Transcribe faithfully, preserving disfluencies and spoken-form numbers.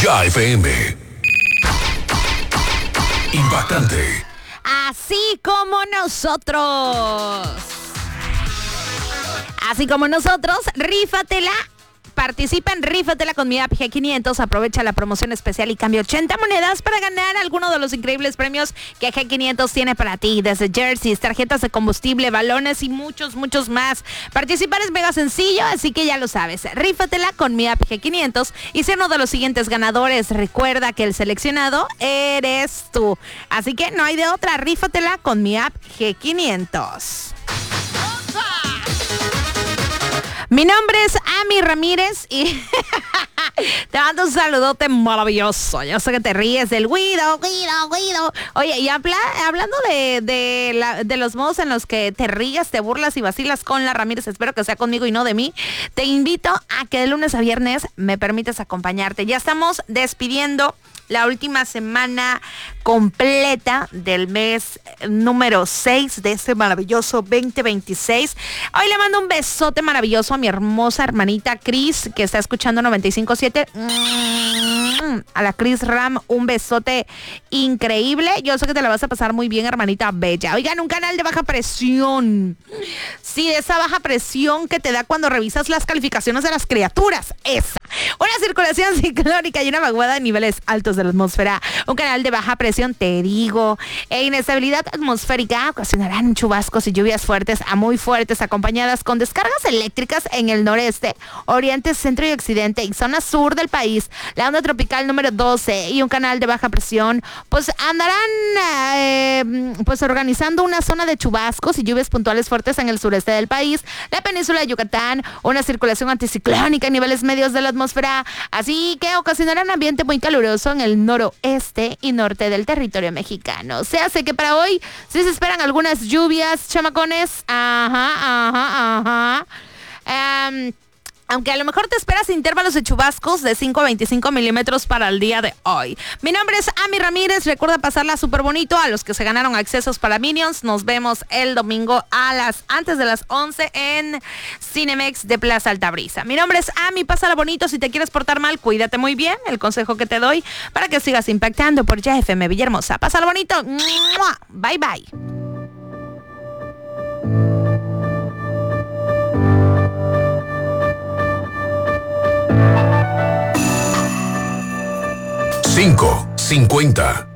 Ya F M. Impactante. Así como nosotros. Así como nosotros, rífatela. Participa en Rífatela con mi app G quinientos. Aprovecha la promoción especial y cambia ochenta monedas para ganar alguno de los increíbles premios que G quinientos tiene para ti. Desde jerseys, tarjetas de combustible, balones y muchos, muchos más. Participar es mega sencillo, así que ya lo sabes. Rífatela con mi app G quinientos y sé uno de los siguientes ganadores. Recuerda que el seleccionado eres tú. Así que no hay de otra. Rífatela con mi app G quinientos. Mi nombre es Ami Ramírez y te mando un saludote maravilloso. Yo sé que te ríes del Guido, Guido, Guido. Oye, y habla, hablando de, de, la, de los modos en los que te ríes, te burlas y vacilas con la Ramírez, espero que sea conmigo y no de mí, te invito a que de lunes a viernes me permitas acompañarte. Ya estamos despidiendo la última semana completa del mes número seis de este maravilloso veinte veintiséis. Hoy le mando un besote maravilloso a mi hermosa hermanita Cris, que está escuchando noventa y cinco punto siete. A la Cris Ram, un besote increíble. Yo sé que te la vas a pasar muy bien, hermanita bella. Oigan, un canal de baja presión. Sí, de esa baja presión que te da cuando revisas las calificaciones de las criaturas. Esa. Una circulación ciclónica y una vaguada de niveles altos de la atmósfera. Un canal de baja presión, te digo. E inestabilidad atmosférica ocasionarán chubascos y lluvias fuertes a muy fuertes, acompañadas con descargas eléctricas en el noreste, oriente, centro y occidente y zona sur del país. La onda tropical número doce y un canal de baja presión, pues andarán eh, pues organizando una zona de chubascos y lluvias puntuales fuertes en el sureste del país, la península de Yucatán, una circulación anticiclónica en niveles medios de la atmósfera, así que ocasionará un ambiente muy caluroso en el noroeste y norte del territorio mexicano. Se hace que para hoy sí se esperan algunas lluvias, chamacones. Ajá, ajá, ajá. Um, Aunque a lo mejor te esperas intervalos de chubascos de cinco a veinticinco milímetros para el día de hoy. Mi nombre es Ami Ramírez. Recuerda pasarla súper bonito. A los que se ganaron accesos para Minions, nos vemos el domingo a las antes de las once en Cinemex de Plaza Altabrisa. Mi nombre es Ami. Pásala bonito. Si te quieres portar mal, cuídate muy bien. El consejo que te doy para que sigas impactando por Ya F M Villahermosa. Pásala bonito. Bye, bye. cinco cincuenta.